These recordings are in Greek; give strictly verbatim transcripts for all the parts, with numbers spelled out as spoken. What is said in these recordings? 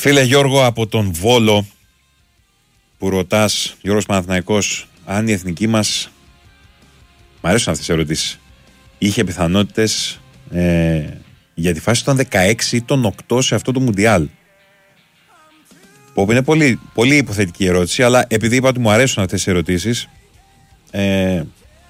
Φίλε Γιώργο από τον Βόλο που ρωτάς, Γιώργος Παναθηναϊκός, αν η εθνική μας, μ' αρέσουν αυτές οι ερωτήσεις, είχε πιθανότητες ε, για τη φάση των δεκαέξι ή των οκτώ σε αυτό το Μουντιάλ. Που είναι πολύ, πολύ υποθετική ερώτηση, αλλά επειδή είπα ότι μου αρέσουν αυτές οι ερωτήσεις, ε,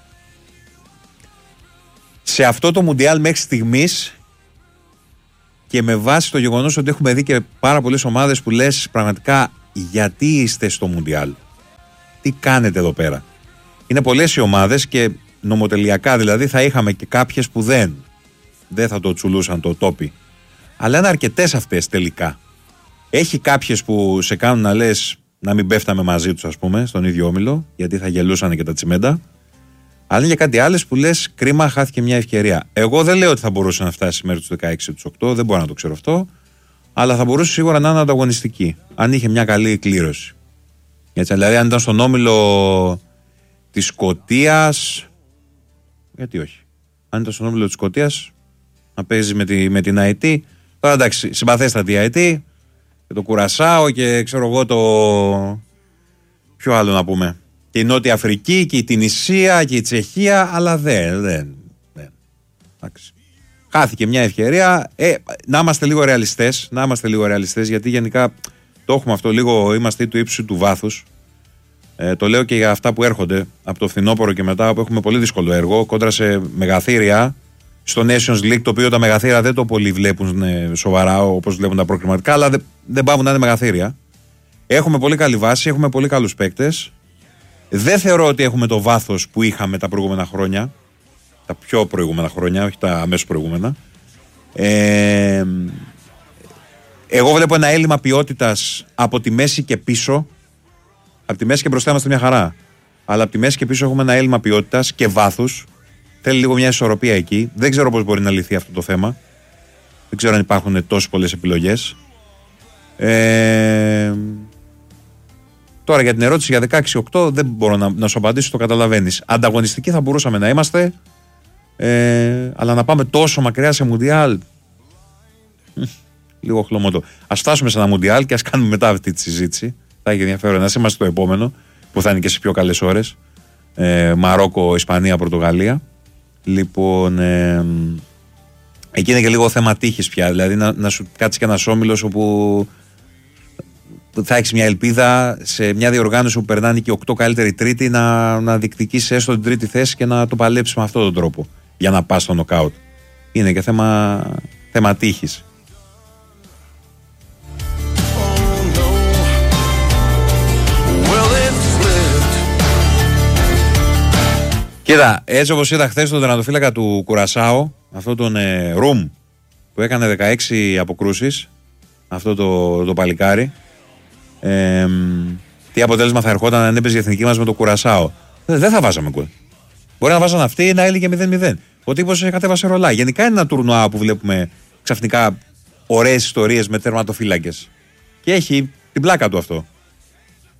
σε αυτό το Μουντιάλ μέχρι στιγμής και με βάση το γεγονός ότι έχουμε δει και πάρα πολλές ομάδες που λες πραγματικά γιατί είστε στο Μουντιάλ, τι κάνετε εδώ πέρα. Είναι πολλές οι ομάδες και νομοτελειακά δηλαδή θα είχαμε και κάποιες που δεν δεν θα το τσουλούσαν το τόπι, αλλά είναι αρκετές αυτές τελικά. Έχει κάποιες που σε κάνουν να λες να μην πέφταμε μαζί τους, ας πούμε, στον ίδιο όμιλο, γιατί θα γελούσαν και τα τσιμέντα. Αλλά είναι και κάτι άλλες που λες κρίμα, χάθηκε μια ευκαιρία. Εγώ δεν λέω ότι θα μπορούσε να φτάσει μέχρι τους δεκαέξι ή τους οκτώ, δεν μπορώ να το ξέρω αυτό, αλλά θα μπορούσε σίγουρα να είναι ανταγωνιστική, αν είχε μια καλή κλήρωση. Έτσι, δηλαδή, αν ήταν στον όμιλο της Σκωτίας, γιατί όχι. Αν ήταν στον όμιλο της Σκωτίας, να παίζει με, τη, με την Αϊτή. Τώρα εντάξει, συμπαθέστατη η Αϊτή και το Κουρασάο και ξέρω εγώ το. Ποιο άλλο να πούμε. Και η Νότια Αφρική και η Τινησία και η Τσεχία, αλλά δεν. δεν, δεν. Εντάξει. Χάθηκε μια ευκαιρία. Ε, να είμαστε λίγο ρεαλιστές. Να είμαστε λίγο ρεαλιστές, γιατί γενικά το έχουμε αυτό λίγο. Είμαστε του ύψου του βάθους. Ε, το λέω και για αυτά που έρχονται από το φθινόπωρο και μετά, που έχουμε πολύ δύσκολο έργο κόντρα σε μεγαθύρια. Στο Nations League, το οποίο τα μεγαθύρια δεν το πολύ βλέπουν σοβαρά όπως βλέπουν τα προκριματικά, αλλά δεν, δεν πάβουν να είναι μεγαθύρια. Έχουμε πολύ καλή βάση, έχουμε πολύ καλούς παίκτες. Δεν θεωρώ ότι έχουμε το βάθος που είχαμε τα προηγούμενα χρόνια. Τα πιο προηγούμενα χρόνια, όχι τα αμέσως προηγούμενα. Ε, εγώ βλέπω ένα έλλειμμα ποιότητας από τη μέση και πίσω. Από τη μέση και μπροστά είμαστε μια χαρά. Αλλά από τη μέση και πίσω έχουμε ένα έλλειμμα ποιότητας και βάθους. Θέλει λίγο μια ισορροπία εκεί. Δεν ξέρω πώς μπορεί να λυθεί αυτό το θέμα. Δεν ξέρω αν υπάρχουν τόσες πολλές επιλογές. Ε, τώρα για την ερώτηση για δεκαέξι οκτώ δεν μπορώ να, να σου απαντήσω, το καταλαβαίνεις. Ανταγωνιστικοί θα μπορούσαμε να είμαστε, ε, αλλά να πάμε τόσο μακριά σε Μουντιάλ, λίγο χλωμότο. Ας φτάσουμε σε ένα Μουντιάλ και ας κάνουμε μετά αυτή τη συζήτηση. Θα έχει ενδιαφέρον να είμαστε το επόμενο, που θα είναι και σε πιο καλές ώρες. Ε, Μαρόκο, Ισπανία, Πορτογαλία. Λοιπόν, ε, εκεί είναι και λίγο θέμα τύχης πια. Δηλαδή να, να σου κάτσει και ένας όμιλος όπου θα έχεις μια ελπίδα σε μια διοργάνωση που περνάνε και οκτώ καλύτεροι τρίτη να, να διεκδικήσεις έστω την τρίτη θέση και να το παλέψεις με αυτόν τον τρόπο για να πας στο νοκάουτ. Είναι και θέμα, θέμα τύχης. Κοίτα, έτσι όπως είδα χθες τον τερματοφύλακα του Κουρασάο, αυτόν τον ε, Ρουμ που έκανε δεκαέξι αποκρούσεις, αυτό το, το παλικάρι, ε, τι αποτέλεσμα θα ερχόταν αν έπαιζε η εθνική μας με το Κουρασάο. Ε, δεν θα βάζαμε γκολ. Μπορεί να βάζαν αυτοί ή να έλυγε μηδέν μηδέν. Ο τύπος κατέβασε ρολά. Γενικά είναι ένα τουρνουά που βλέπουμε ξαφνικά ωραίες ιστορίες με τερματοφύλακες. Και έχει την πλάκα του αυτό.